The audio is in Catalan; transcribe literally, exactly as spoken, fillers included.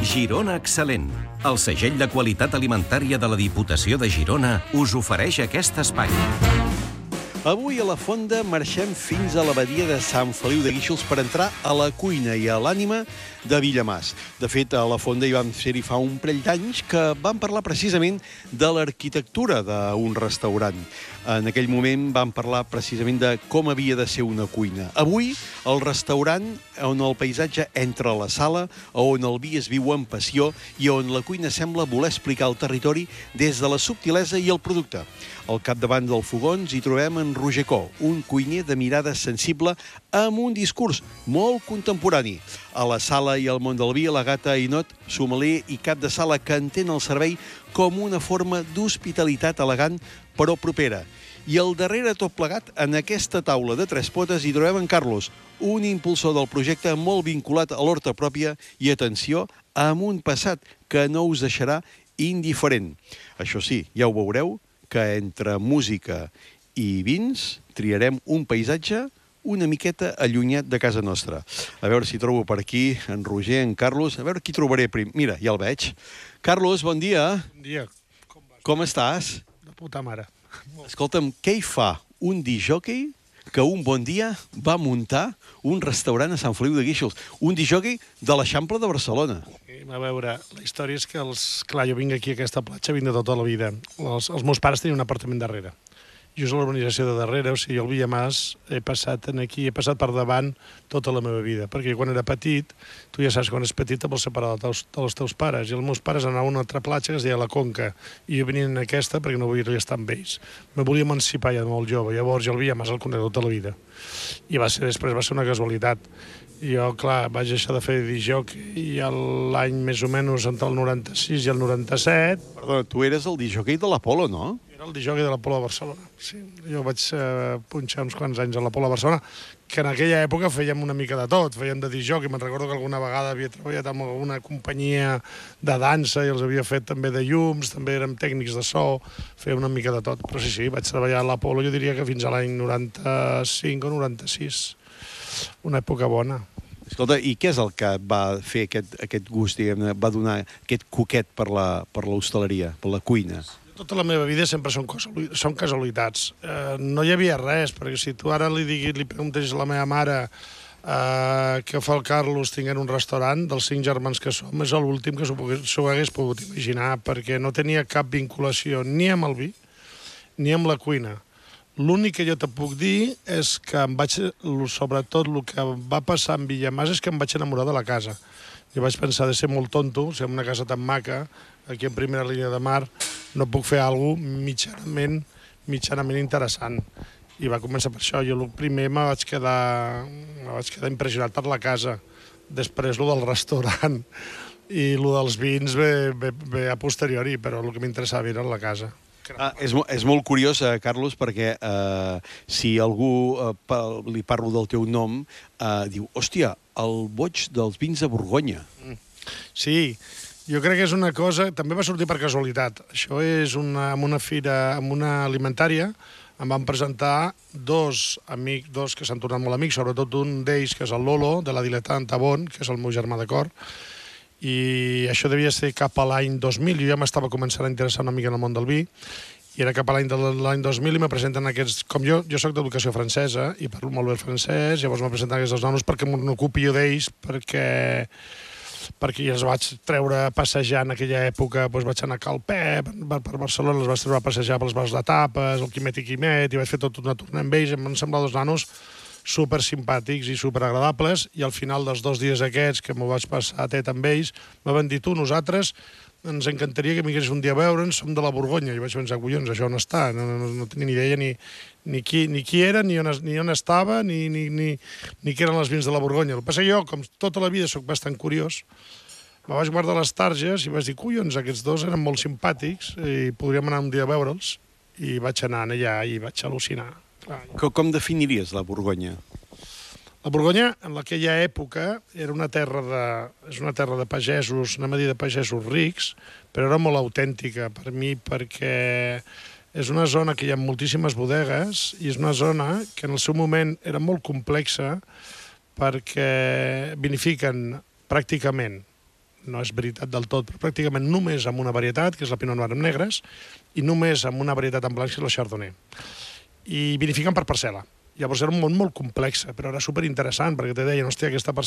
Girona Excel·lent. El segell de qualitat alimentària de la Diputació de Girona us ofereix aquest espai. Avui a la Fonda marxem fins a l'abadia de Sant Feliu de Guíxols per entrar a la cuina i a l'ànima de Villamàs. De fet, a la Fonda hi vam ser-hi fa un parell d'anys que vam parlar precisament de l'arquitectura d'un restaurant. En aquell moment vam parlar precisament de com havia de ser una cuina. Avui, el restaurant on el paisatge entra a la sala, on el vi es viu amb passió i on la cuina sembla voler explicar el territori des de la subtilesa i el producte. Al capdavant dels fogons hi trobem en Roger Co, un cuiner de mirada sensible amb un discurs molt contemporani. A la sala i al món del vi, la Gata Ainot, sommelier i cap de sala que entén el servei com una forma d'hospitalitat elegant però propera. I al darrere tot plegat, en aquesta taula de tres potes, hi trobem en Carlos, un impulsor del projecte molt vinculat a l'horta pròpia i, atenció, amb un passat que no us deixarà indiferent. Això sí, ja ho veureu, que entre música i vins triarem un paisatge una miqueta allunyat de casa nostra. A veure si trobo per aquí en Roger, en Carlos. A veure qui trobaré prim. Mira, ja el veig. Carlos, bon dia. Bon dia. Com vas? Com estàs? De puta mare. Escolta'm, què hi fa un discjòquei que un bon dia va muntar un restaurant a Sant Feliu de Guíxols? Un discjòquei de l'Eixample de Barcelona. A veure, la història és que, els... clar, jo vinc aquí a aquesta platja, vinc de tota la vida. Els, els meus pares tenien un apartament darrere. Just a l'urbanització de darrere, o sigui, al Villamàs, he passat aquí, he passat per davant tota la meva vida, perquè quan era petit, tu ja saps, quan és petit et vols separar dels, dels teus pares, i els meus pares anaven a una altra platja que es deia La Conca, i jo venia en aquesta perquè no volia estar amb ells. Me volia emancipar ja molt jove, llavors jo el Villamàs el conec tota la vida. I va ser, després va ser una casualitat. Jo, clar, vaig deixar de fer discjoc i l'any més o menys entre el noranta-sis i el noranta-set... Perdona, tu eres el discjòquei de l'Apolo, no? Era el discjòquei de l'Apolo de Barcelona, sí. Jo vaig eh, punxar uns quants anys a l'Apolo de Barcelona, que en aquella època fèiem una mica de tot, fèiem de discjòquei. Me'n recordo que alguna vegada havia treballat amb alguna companyia de dansa i els havia fet també de llums, també érem tècnics de so, fèiem una mica de tot. Però sí, sí, vaig treballar a l'Apolo, jo diria que fins a l'any noranta-cinc o noranta-sis. Una època bona. Escolta, i què és el que va fer aquest, aquest gust, diguem-ne, va donar aquest coquet per la, per l'hostaleria, per la cuina? Tota la meva vida sempre són, són casualitats. Eh, no hi havia res, perquè si tu ara li, diguis, li preguntes a la meva mare eh, què fa el Carlos tinguent un restaurant, dels cinc germans que som, és l'últim que s'ho hagués pogut imaginar, perquè no tenia cap vinculació ni amb el vi ni amb la cuina. L'únic que jo te puc dir és que em vaig, sobretot el que va passar en Villamàs és que em vaig enamorar de la casa. Jo vaig pensar de ser molt tonto, ser una casa tan maca, aquí en primera línia de mar, no puc fer alguna cosa mitjanament, mitjanament interessant. I va començar per això. Jo el primer me vaig quedar, me vaig quedar impressionat per la casa. Després el del restaurant i el dels vins ve, ve, ve a posteriori, però el que m'interessava era la casa. Ah, és, és molt curiós, eh, Carlos, perquè eh, si algú eh, pa, li parlo del teu nom, eh, diu, hòstia, el boig dels vins de Borgonya. Mm. Sí, jo crec que és una cosa... També va sortir per casualitat. Això és una, en una fira, en una alimentària, em van presentar dos amics, dos que s'han tornat molt amics, sobretot un d'ells, que és el Lolo, de la Diletant Tabón, que és el meu germà de cor, i això devia ser cap a l'any dos mil. Jo ja m'estava començant a interessar una mica en el món del vi, i era cap a l'any de l'any dos mil i me presenten aquests... Com jo, jo soc d'educació francesa i parlo molt bé el francès, llavors me presenten aquests dos nanos perquè m'ocupi jo d'ells, perquè perquè ja els vaig treure a passejar en aquella època, doncs vaig anar a Cal Pep, per Barcelona, els vaig treure a passejar pels bars de tapes, el Quimet i Quimet, i vaig fer tot una tornada amb ells, em van semblar dos nanos super simpàtics i super agradables, i al final dels dos dies aquests que m'ho vaig passar a tet amb ells, me van dir, tu, nosaltres ens encantaria que vinguessis un dia a veure'ns, som de la Borgonya. I vaig pensar, collons, això on està? No, no, no tenia ni idea ni, ni, qui, ni qui era, ni on, ni on estava, ni, ni, ni, ni què eren els vins de la Borgonya. El que passa que jo, com tota la vida soc bastant curiós, me vaig guardar les targes i vaig dir, collons, aquests dos eren molt simpàtics i podríem anar un dia a veure'ls. I vaig anar allà i vaig al·lucinar. Clar. Com, com definiries la Borgonya? La Borgonya, en aquella època, era una terra de, és una terra de pagesos, anem a dir de pagesos rics, però era molt autèntica per mi perquè és una zona que hi ha moltíssimes bodegues i és una zona que en el seu moment era molt complexa perquè vinifiquen pràcticament no és veritat del tot, però pràcticament només amb una varietat, que és la Pinot Noir amb negres, i només amb una varietat en blancs, que és la Chardonnay. I vinifiquen per parcel·la. Llavors era un món molt complex, però era superinteressant, perquè te deien, hòstia, aquesta parcel·la